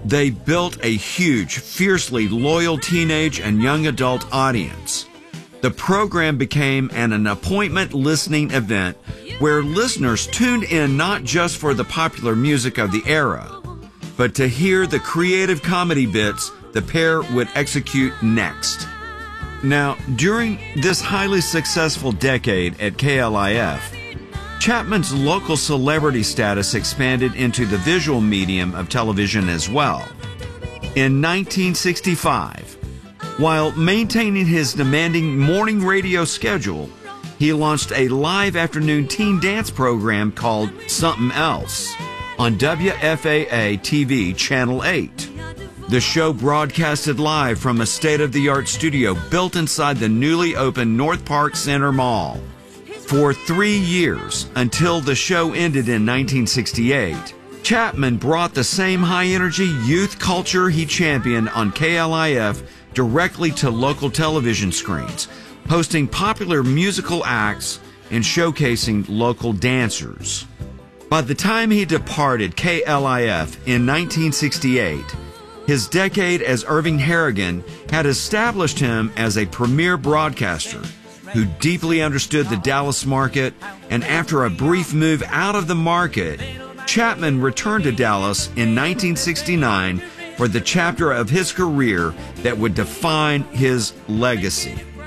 They built a huge, fiercely loyal teenage and young adult audience. The program became an appointment listening event where listeners tuned in not just for the popular music of the era, but to hear the creative comedy bits the pair would execute next. Now, during this highly successful decade at KLIF, Chapman's local celebrity status expanded into the visual medium of television as well. In 1965, while maintaining his demanding morning radio schedule, he launched a live afternoon teen dance program called Something Else on WFAA TV Channel 8. The show broadcasted live from a state-of-the-art studio built inside the newly opened North Park Center Mall. For 3 years, until the show ended in 1968, Chapman brought the same high-energy youth culture he championed on KLIF directly to local television screens, hosting popular musical acts and showcasing local dancers. By the time he departed KLIF in 1968, his decade as Irving Harrigan had established him as a premier broadcaster who deeply understood the Dallas market, and after a brief move out of the market, Chapman returned to Dallas in 1969 for the chapter of his career that would define his legacy.